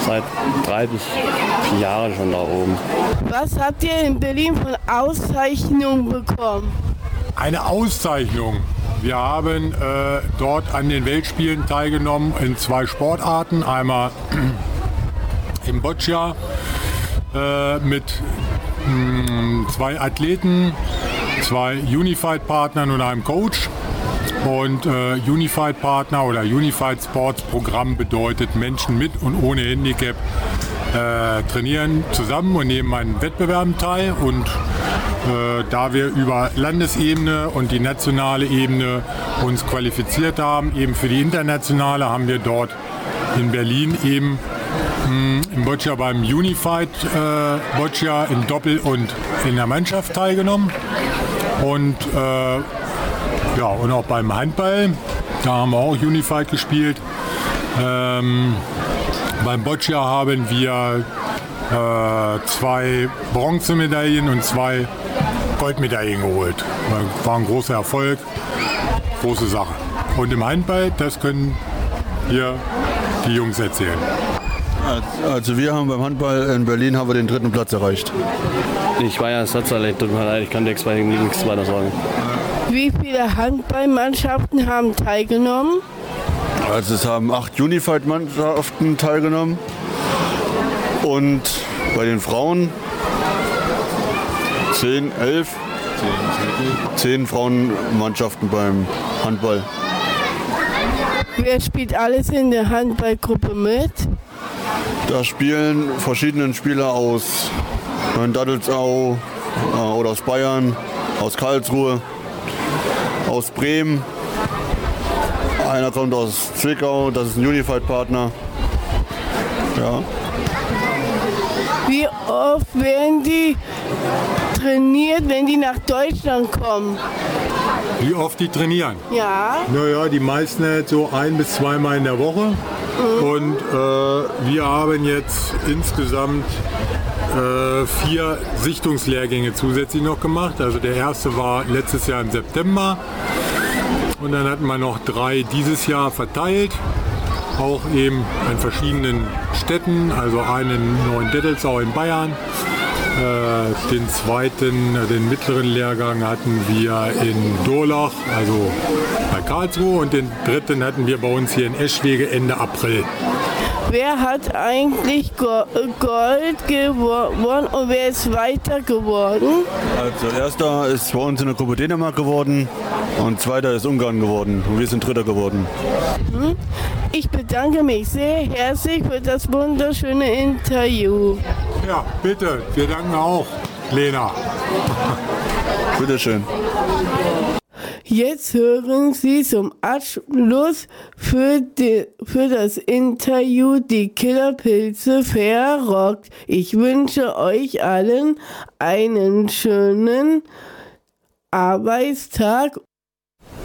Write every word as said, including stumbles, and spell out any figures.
seit drei bis vier Jahren schon da oben. Was habt ihr in Berlin von Auszeichnung bekommen? Eine Auszeichnung. Wir haben äh, dort an den Weltspielen teilgenommen in zwei Sportarten. Einmal im Boccia äh, mit mh, zwei Athleten, zwei Unified-Partnern und einem Coach. Und äh, Unified-Partner oder Unified Sports Programm bedeutet, Menschen mit und ohne Handicap äh, trainieren zusammen und nehmen an Wettbewerben teil. Und äh, da wir über Landesebene und die nationale Ebene uns qualifiziert haben, eben für die internationale, haben wir dort in Berlin eben mh, im Boccia beim Unified äh, Boccia im Doppel und in der Mannschaft teilgenommen. Und äh, ja, und auch beim Handball, da haben wir auch Unified gespielt. Ähm, beim Boccia haben wir äh, zwei Bronzemedaillen und zwei Goldmedaillen geholt. War ein großer Erfolg, große Sache. Und im Handball, das können hier die Jungs erzählen. Also wir haben beim Handball in Berlin haben wir den dritten Platz erreicht. Ich war ja Ersatztalent, tut mir leid, ich kann nichts weiter sagen. Wie viele Handballmannschaften haben teilgenommen? Also es haben acht Unified-Mannschaften teilgenommen und bei den Frauen zehn, elf, zehn Frauenmannschaften beim Handball. Wer spielt alles in der Handballgruppe mit? Da spielen verschiedene Spieler aus Dattelsau äh, oder aus Bayern, aus Karlsruhe, aus Bremen. Einer kommt aus Zwickau, das ist ein Unified-Partner. Ja. Wie oft werden die trainiert, wenn die nach Deutschland kommen? Wie oft die trainieren? Ja. Naja, die meisten halt so ein- bis zweimal in der Woche. Mhm. Und äh, wir haben jetzt insgesamt äh, vier Sichtungslehrgänge zusätzlich noch gemacht. Also der erste war letztes Jahr im September. Und dann hatten wir noch drei dieses Jahr verteilt, auch eben an verschiedenen Städten, also einen in Neuendettelsau in Bayern. Äh, den zweiten, den mittleren Lehrgang hatten wir in Durlach, also bei Karlsruhe. Und den dritten hatten wir bei uns hier in Eschwege Ende April. Wer hat eigentlich Go- Gold gewonnen und wer ist weiter geworden? Also erster ist bei uns in der Gruppe Dänemark geworden und zweiter ist Ungarn geworden und wir sind dritter geworden. Ich bedanke mich sehr herzlich für das wunderschöne Interview. Ja, bitte, wir danken auch, Lena. Bitteschön. Jetzt hören Sie zum Abschluss für, die, für das Interview die Killerpilze verrockt. Ich wünsche euch allen einen schönen Arbeitstag